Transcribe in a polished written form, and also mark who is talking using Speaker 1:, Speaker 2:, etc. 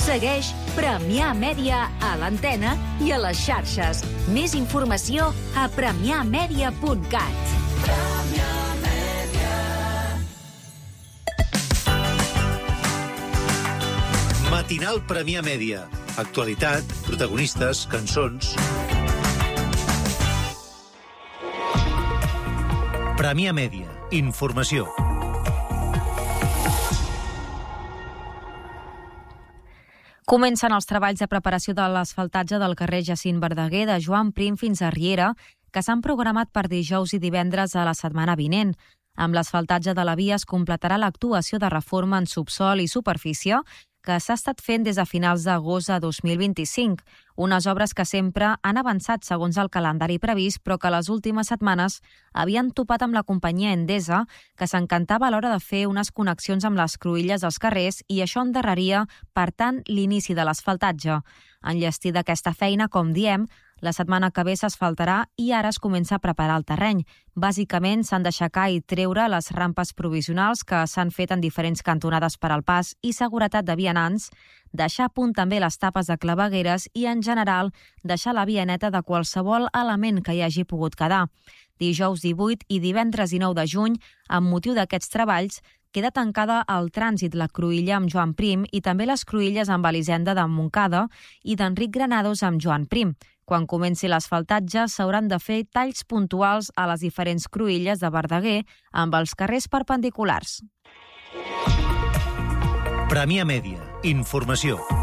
Speaker 1: Segueix Premià Mèdia a l'antena i a les xarxes. Més informació a premiamedia.cat.
Speaker 2: Matinal Premià Mèdia. Actualitat, protagonistes, cançons. Premià Mèdia. Informació.
Speaker 3: Comencen els treballs de preparació de l'asfaltatge del carrer Jacint Verdaguer de Joan Prim fins a Riera, que s'han programat per dijous i divendres a la setmana vinent. Amb l'asfaltatge de la via es completarà l'actuació de reforma en subsol i superfície que s'ha estat fent des de finals d'agost de 2025, unes obres que sempre han avançat segons el calendari previst, però que les últimes setmanes havien topat amb la companyia Endesa, que s'encantava a l'hora de fer unes connexions amb les cruïlles dels carrers i això endarreria, per tant, l'inici de l'asfaltatge. Enllestir d'aquesta feina, com diem, la setmana que ve s'asfaltarà i ara es comença a preparar el terreny. Bàsicament, s'han d'aixecar i treure les rampes provisionals que s'han fet en diferents cantonades per al pas i seguretat de vianants, deixar a punt també les tapes de clavegueres i, en general, deixar la via neta de qualsevol element que hi hagi pogut quedar. Dijous 18 i divendres 19 de juny, amb motiu d'aquests treballs, queda tancada el trànsit la cruïlla amb Joan Prim i també les cruïlles amb Elisenda de Montcada i d'Enric Granados amb Joan Prim. Quan comenci l'asfaltatge s'hauran de fer talls puntuals a les diferents cruïlles de Verdaguer amb els carrers perpendiculars.
Speaker 2: Premià Mèdia. Informació.